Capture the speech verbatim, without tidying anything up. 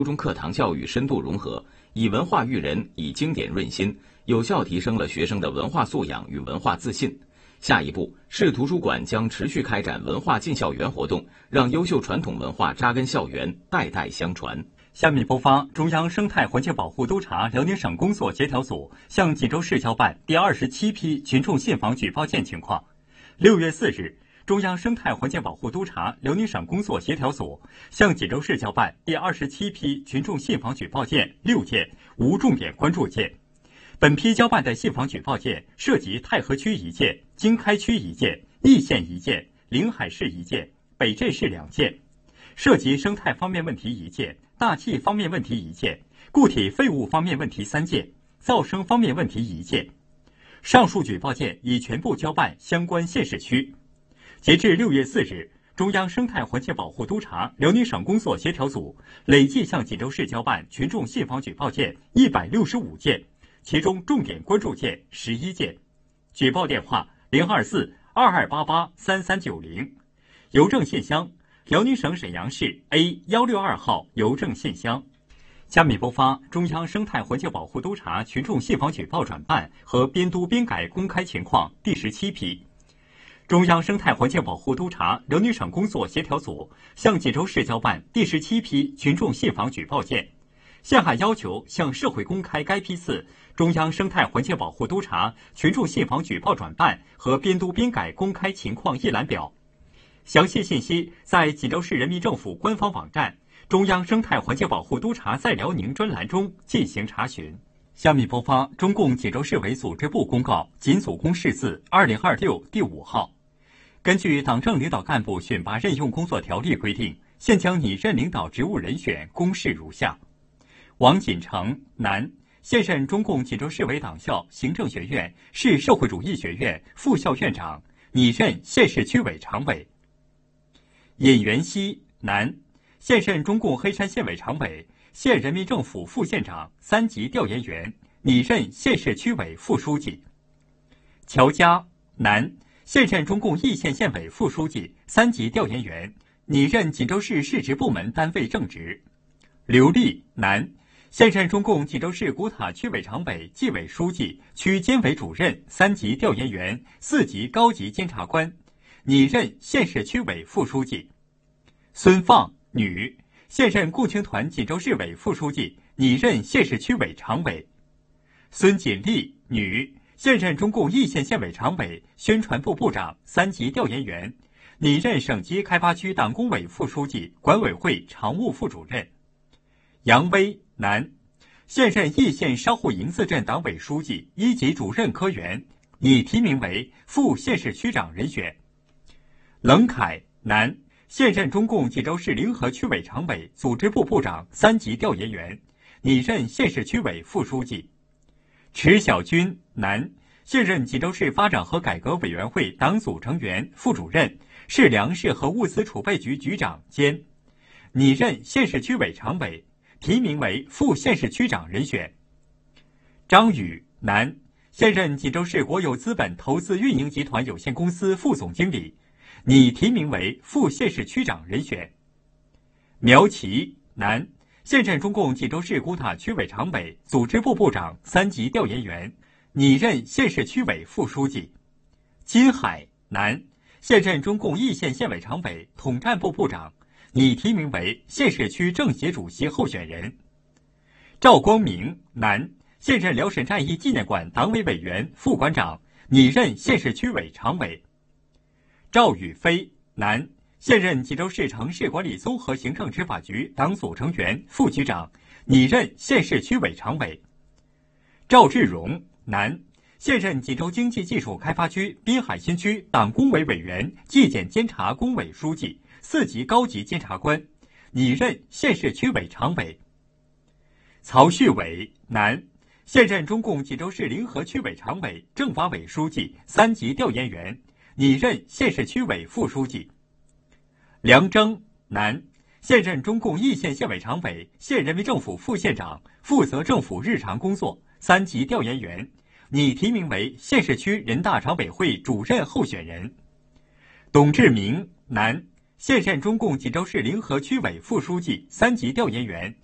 初中课堂教育深度融合，以文化育人，以经典润心，有效提升了学生的文化素养与文化自信。下一步，市图书馆将持续开展文化进校园活动，让优秀传统文化扎根校园，代代相传。 下面播发中央生态环境保护督察辽宁省工作协调组向济州市交办第二十七批群众信访举报件情况。六月四日，中央生态环境保护督察辽宁省工作协调组向济州市交办第二十七批群众信访举报件六件，无重点关注件。本批交办的信访举报件涉及太和区一件、经开区一件、易县一件、临海市一件、北镇市两件，涉及生态方面问题一件、大气方面问题一件、固体废物方面问题三件、噪声方面问题一件。上述举报件已全部交办相关县市区。截至六月四日，中央生态环境保护督察辽宁省工作协调组累计向济州市交办群众信访举报件一百六十五件，其中重点关注件十一件。举报电话零二四二二八八三三九零，邮政信箱辽宁省沈阳市 A 一六二号邮政信箱。下面播发中央生态环境保护督察群众信访举报转办和编督编改公开情况第十七批。中央生态环境保护督察辽宁省工作协调组向济州市交办第十七批群众信访举报件，现函要求向社会公开该批次中央生态环境保护督察群众信访举报转办和编督编改公开情况一览表。详细信息在济州市人民政府官方网站中央生态环境保护督察在辽宁专栏中进行查询。下面播发中共济州市委组织部公告锦组公示字二零二六第五号。根据党政领导干部选拔任用工作条例规定，现将拟任领导职务人选公示如下：王锦成，男，现任中共济州市委党校行政学院市社会主义学院副校院长，拟任县市区委常委。尹元熙，男，现任中共黑山县委常委、县人民政府副县长、三级调研员，拟任县市区委副书记。乔佳，男，现任中共易县县委副书记、三级调研员，拟任济州市市直部门单位正职。刘丽，男，现任中共济州市古塔区委常委、纪委书记、区监委主任、三级调研员、四级高级监察官，拟任县市区委副书记。孙放，女，现任共青团济州市委副书记，拟任县市区委常委。孙锦丽，女，现任中共易县县委常委、宣传部部长、三级调研员，拟任省级开发区党工委副书记、管委会常务副主任。杨威，男，现任易县商户营子镇党委书记、一级主任科员，拟提名为副县市区长人选。冷凯，男，现任中共济州市临河区委常委、组织部部长、三级调研员，拟任县市区委副书记。池小军，男，现任济州市发展和改革委员会党组成员、副主任，市粮食和物资储备局局长兼，拟任县市区委常委，提名为副县市区长人选。张宇，男，现任济州市国有资本投资运营集团有限公司副总经理，拟提名为副县市区长人选。苗奇，男，现任中共济州市古塔区委常委、组织部部长、三级调研员，拟任县市区委副书记。金海，男，现任中共易县县委常委、统战部部长，拟提名为县市区政协主席候选人。赵光明，男，现任辽沈战役纪念馆党委委员、副馆长，拟任县市区委常委。赵宇飞，男，现任济州市城市管理综合行政执法局党组成员、副局长，拟任县市区委常委。赵志荣，男，现任济州经济技术开发区滨海新区党工委委员、纪检监察工委书记、四级高级监察官，拟任县市区委常委。曹旭伟，男，现任中共济州市临河区委常委、政法委书记、三级调研员，拟任县市区委副书记。梁征，男，现任中共易县县委常委、县人民政府副县长，负责政府日常工作，三级调研员，拟提名为县市区人大常委会主任候选人。董志明，男，现任中共济州市临河区委副书记、三级调研员，